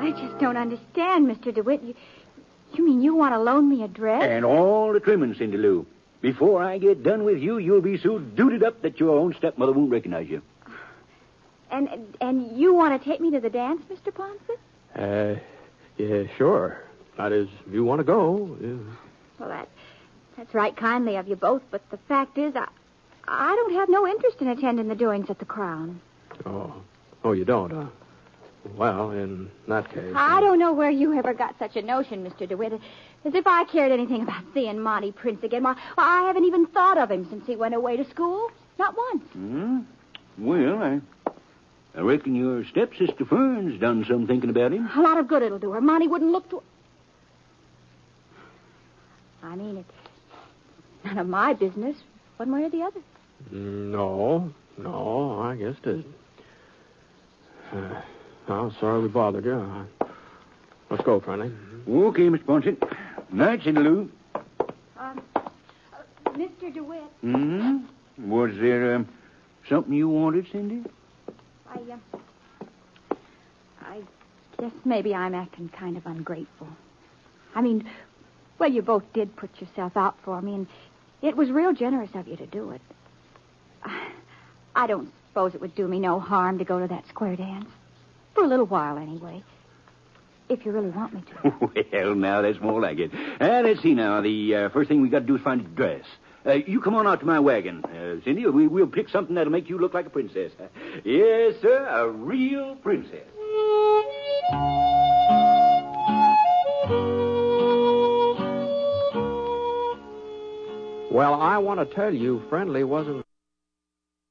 I just don't understand, Mr. DeWitt. You mean you want to loan me a dress? And all the trimmings, Cindy Lou. Before I get done with you, you'll be so dooted up that your own stepmother won't recognize you. And you want to take me to the dance, Mr. Ponset? Yeah, sure. That is, if you want to go. Yeah. Well, that's right kindly of you both, but the fact is, I don't have no interest in attending the doings at the Crown. Oh, you don't, Well, in that case... I don't know where you ever got such a notion, Mr. DeWitt. As if I cared anything about seeing Monty Prince again. I haven't even thought of him since he went away to school. Not once. Well, I reckon your stepsister Fern's done some thinking about him. A lot of good it'll do her. Monty wouldn't look to... I mean, it's none of my business, one way or the other. No, I guess it isn't. I'm sorry we bothered you. Let's go, Friendly. Okay, Mr. Ponset. Night, Cindy Lou. Mr. DeWitt. Was there something you wanted, Cindy? I guess maybe I'm acting kind of ungrateful. I mean, well, you both did put yourself out for me, and it was real generous of you to do it. I don't suppose it would do me no harm to go to that square dance. For a little while, anyway. If you really want me to. Well, now, that's more like it. Let's see now. The first thing we got to do is find a dress. You come on out to my wagon, Cindy. We'll pick something that'll make you look like a princess. Yes, sir, a real princess. Well, I want to tell you, Friendly wasn't...